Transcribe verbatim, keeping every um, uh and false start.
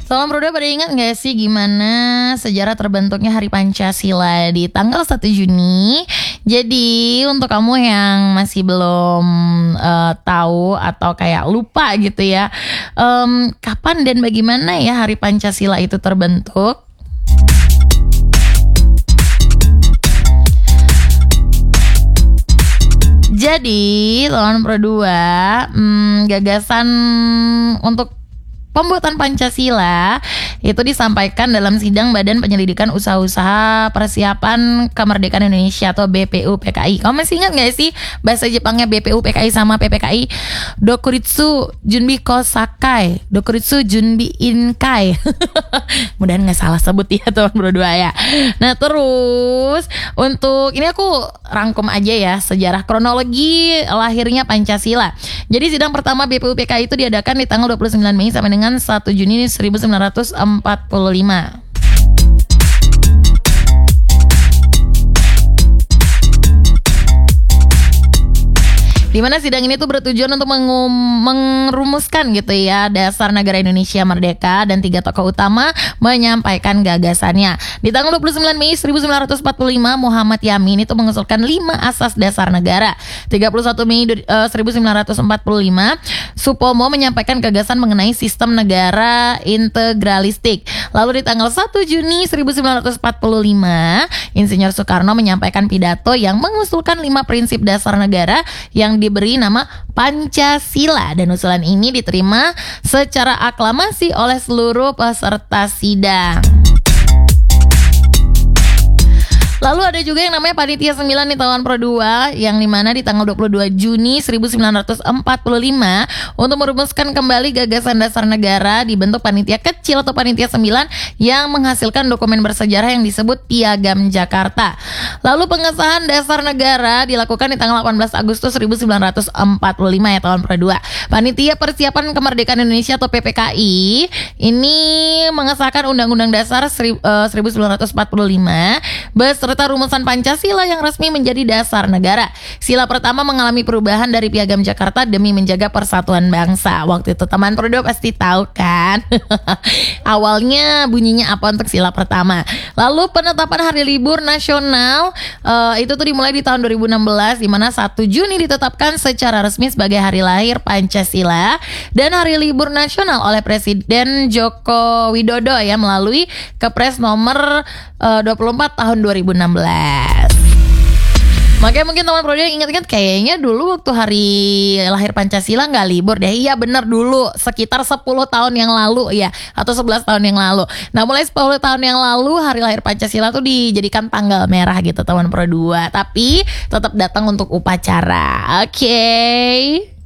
Salam Bro, pada ingat gak sih gimana sejarah terbentuknya Hari Pancasila di tanggal satu Juni? Jadi untuk kamu yang masih belum uh, tahu atau kayak lupa gitu ya, um, kapan dan bagaimana ya Hari Pancasila itu terbentuk? Jadi tahun Pro dua, hmm, gagasan untuk pembuatan Pancasila itu disampaikan dalam sidang Badan Penyelidikan Usaha-usaha Persiapan Kemerdekaan Indonesia atau B P U P K I. Kamu masih ingat gak sih bahasa Jepangnya B P U P K I sama P P K I? Dokuritsu Junbi Kosakai, Dokuritsu Junbi Inkai. Mudahan gak salah sebut ya teman Bro dua ya. Nah terus untuk ini aku rangkum aja ya sejarah kronologi lahirnya Pancasila. Jadi sidang pertama B P U P K I itu diadakan di tanggal dua puluh sembilan Mei sampai dengan satu Juni seribu sembilan ratus empat puluh lima. Di mana sidang ini tuh bertujuan untuk mengum- merumuskan gitu ya dasar negara Indonesia merdeka, dan tiga tokoh utama menyampaikan gagasannya. Di tanggal dua puluh sembilan Mei seribu sembilan ratus empat puluh lima, Muhammad Yamin itu mengusulkan lima asas dasar negara. tiga puluh satu Mei uh, seribu sembilan ratus empat puluh lima, Supomo menyampaikan gagasan mengenai sistem negara integralistik. Lalu di tanggal satu Juni seribu sembilan ratus empat puluh lima, Insinyur Soekarno menyampaikan pidato yang mengusulkan lima prinsip dasar negara yang diberi nama Pancasila, dan usulan ini diterima secara aklamasi oleh seluruh peserta sidang. Lalu ada juga yang namanya Panitia sembilan di tahun Pro dua, yang dimana di tanggal dua puluh dua Juni seribu sembilan ratus empat puluh lima untuk merumuskan kembali gagasan dasar negara dibentuk Panitia Kecil atau Panitia sembilan yang menghasilkan dokumen bersejarah yang disebut Piagam Jakarta. Lalu pengesahan dasar negara dilakukan di tanggal delapan belas Agustus seribu sembilan ratus empat puluh lima ya tahun Pro dua. Panitia Persiapan Kemerdekaan Indonesia atau P P K I ini mengesahkan Undang-Undang Dasar seribu sembilan ratus empat puluh lima beserta rumusan Pancasila yang resmi menjadi dasar negara. Sila pertama mengalami perubahan dari Piagam Jakarta demi menjaga persatuan bangsa. Waktu itu teman Pro dua pasti tahu kan awalnya bunyinya apa untuk sila pertama. Lalu penetapan hari libur nasional uh, itu tuh dimulai di tahun dua ribu enam belas, di mana satu Juni ditetapkan secara resmi sebagai hari lahir Pancasila dan hari libur nasional oleh Presiden Joko Widodo ya melalui Kepres nomor uh, dua puluh empat tahun dua ribu enam belas. Makanya mungkin teman Pro ingat-ingat kayaknya dulu waktu hari lahir Pancasila nggak libur deh. Iya bener dulu sekitar sepuluh tahun yang lalu ya, atau sebelas tahun yang lalu. Nah mulai sepuluh tahun yang lalu hari lahir Pancasila tuh dijadikan tanggal merah gitu teman Pro dua. Tapi tetap datang untuk upacara. Oke okay.